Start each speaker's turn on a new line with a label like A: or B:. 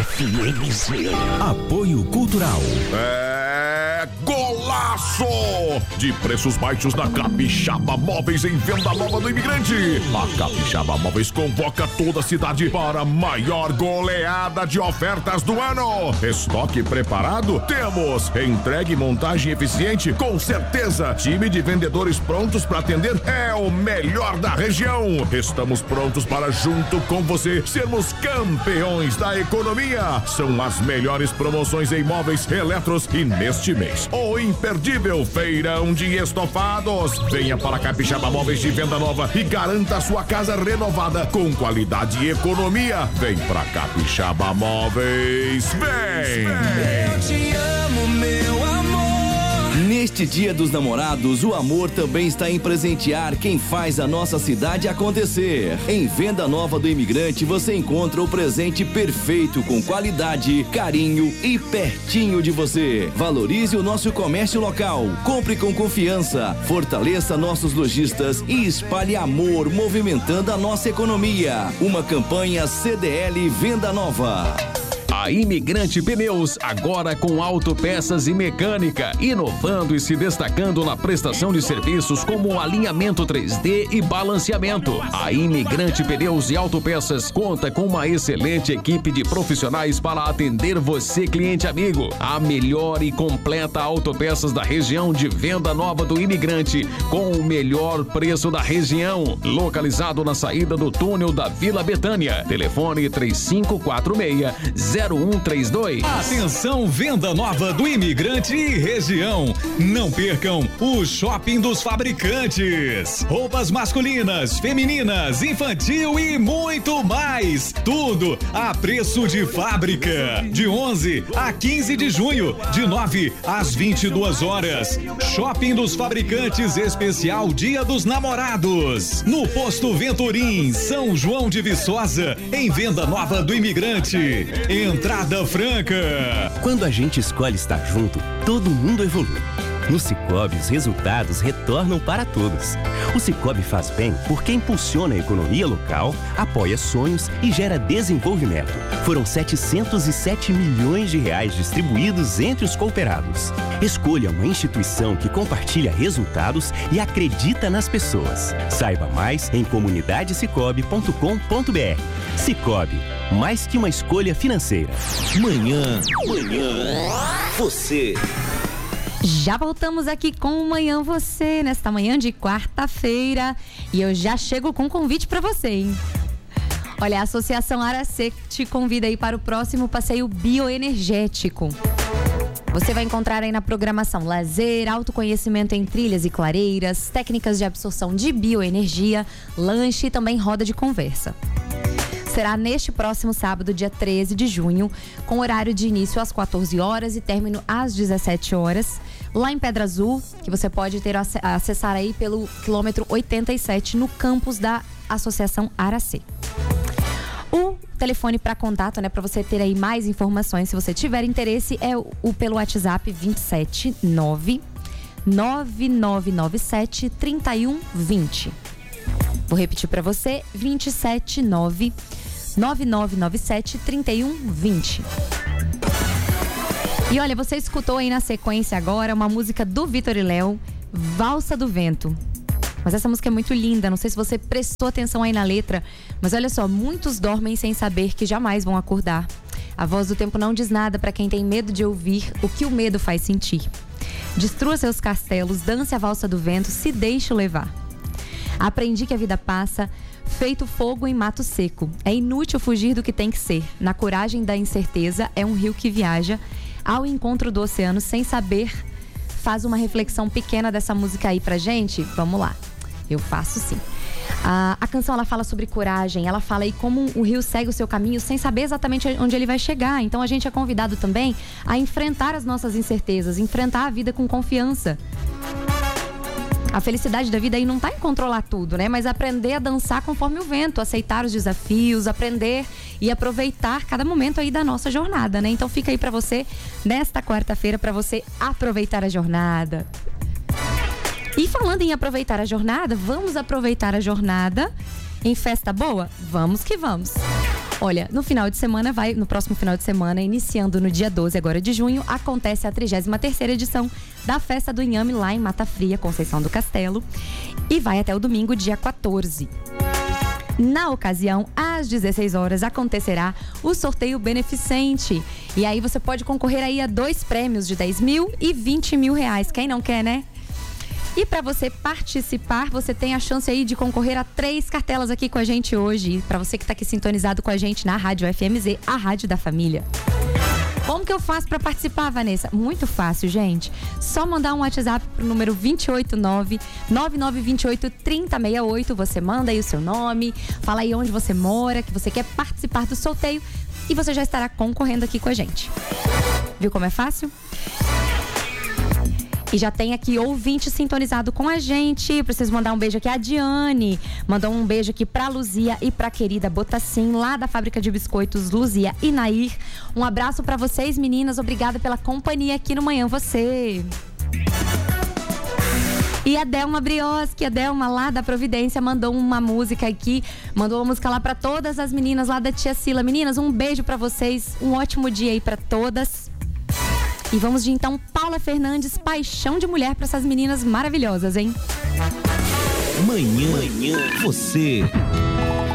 A: FMZ.
B: Apoio Cultural.
C: Golaço! De preços baixos na Capixaba Móveis em Venda Nova do Imigrante. A Capixaba Móveis convoca toda a cidade para a maior goleada de ofertas do ano. Estoque preparado? Temos. Entregue e montagem eficiente? Com certeza. Time de vendedores prontos para atender? É o melhor da região. Estamos prontos para, junto com você, sermos campeões da economia. São as melhores promoções em móveis, eletros e neste mês o imperdível Feirão de Estofados. Venha para Capixaba Móveis de Venda Nova e garanta a sua casa renovada com qualidade e economia. Vem pra Capixaba Móveis. Vem!
D: Eu te amo, meu amor.
E: Neste Dia dos Namorados, o amor também está em presentear quem faz a nossa cidade acontecer. Em Venda Nova do Imigrante, você encontra o presente perfeito com qualidade, carinho e pertinho de você. Valorize o nosso comércio local, compre com confiança, fortaleça nossos lojistas e espalhe amor movimentando a nossa economia. Uma campanha CDL Venda Nova.
B: A Imigrante Pneus, agora com autopeças e mecânica, inovando e se destacando na prestação de serviços como alinhamento 3D e balanceamento. A Imigrante Pneus e Autopeças conta com uma excelente equipe de profissionais para atender você, cliente amigo. A melhor e completa autopeças da região de Venda Nova do Imigrante, com o melhor preço da região. Localizado na saída do túnel da Vila Betânia. Telefone 3546-0132.
F: Atenção, Venda Nova do Imigrante e região. Não percam o Shopping dos Fabricantes. Roupas masculinas, femininas, infantil e muito mais. Tudo a preço de fábrica. De 11 a 15 de junho, de 9 às 22 horas. Shopping dos Fabricantes especial Dia dos Namorados. No Posto Venturim, São João de Viçosa, em Venda Nova do Imigrante. Entrada franca.
G: Quando a gente escolhe estar junto, todo mundo evolui. No Sicoob, os resultados retornam para todos. O Sicoob faz bem porque impulsiona a economia local, apoia sonhos e gera desenvolvimento. Foram 707 milhões de reais distribuídos entre os cooperados. Escolha uma instituição que compartilha resultados e acredita nas pessoas. Saiba mais em comunidadesicob.com.br. Sicoob, mais que uma escolha financeira.
E: Manhã, você.
H: Já voltamos aqui com o Manhã Você, nesta manhã de quarta-feira. E eu já chego com um convite para você, hein? Olha, a Associação Aracê te convida aí para o próximo passeio bioenergético. Você vai encontrar aí na programação lazer, autoconhecimento em trilhas e clareiras, técnicas de absorção de bioenergia, lanche e também roda de conversa. Será neste próximo sábado, dia 13 de junho, com horário de início às 14 horas e término às 17 horas, lá em Pedra Azul, que você pode acessar aí pelo quilômetro 87, no campus da Associação Aracê. O telefone para contato, né, para você ter aí mais informações, se você tiver interesse, é o pelo WhatsApp 279-9997-3120. Vou repetir para você, 279-9997-3120. E olha, você escutou aí na sequência agora uma música do Vitor e Léo, Valsa do Vento. Mas essa música é muito linda, não sei se você prestou atenção aí na letra, mas olha só, muitos dormem sem saber que jamais vão acordar. A voz do tempo não diz nada para quem tem medo de ouvir o que o medo faz sentir. Destrua seus castelos, dance a valsa do vento, se deixe levar. Aprendi que a vida passa feito fogo em mato seco. É inútil fugir do que tem que ser. Na coragem da incerteza é um rio que viaja ao encontro do oceano sem saber. Faz uma reflexão pequena dessa música aí pra gente? Vamos lá. Eu faço sim. A canção, ela fala sobre coragem, ela fala aí como o rio segue o seu caminho sem saber exatamente onde ele vai chegar. Então a gente é convidado também a enfrentar as nossas incertezas, enfrentar a vida com confiança. A felicidade da vida aí não tá em controlar tudo, né? Mas aprender a dançar conforme o vento, aceitar os desafios, aprender e aproveitar cada momento aí da nossa jornada, né? Então fica aí pra você, nesta quarta-feira, pra você aproveitar a jornada. E falando em aproveitar a jornada, vamos aproveitar a jornada em festa boa? Vamos que vamos. Olha, no próximo final de semana, iniciando no dia 12 agora de junho, acontece a 33ª edição da Festa do Inhame lá em Mata Fria, Conceição do Castelo, e vai até o domingo, dia 14. Na ocasião, às 16 horas, acontecerá o sorteio beneficente. E aí você pode concorrer aí a 2 prêmios de 10 mil e 20 mil reais. Quem não quer, né? E para você participar, você tem a chance aí de concorrer a 3 cartelas aqui com a gente hoje. Para você que está aqui sintonizado com a gente na Rádio FMZ, a Rádio da Família. Como que eu faço para participar, Vanessa? Muito fácil, gente. Só mandar um WhatsApp pro número 289-9928-3068. Você manda aí o seu nome, fala aí onde você mora, que você quer participar do sorteio e você já estará concorrendo aqui com a gente. Viu como é fácil? E já tem aqui ouvinte sintonizado com a gente. Eu preciso mandar um beijo aqui. A Diane mandou um beijo aqui pra Luzia e pra querida Botacim, lá da fábrica de biscoitos Luzia e Nair. Um abraço pra vocês, meninas. Obrigada pela companhia aqui no Manhã Você. E a Delma Brioski, a Delma lá da Providência, mandou uma música aqui. Mandou uma música lá pra todas as meninas lá da Tia Sila. Meninas, um beijo pra vocês. Um ótimo dia aí pra todas. E vamos de então Paula Fernandes, Paixão de Mulher, para essas meninas maravilhosas, hein?
A: Manhã Você.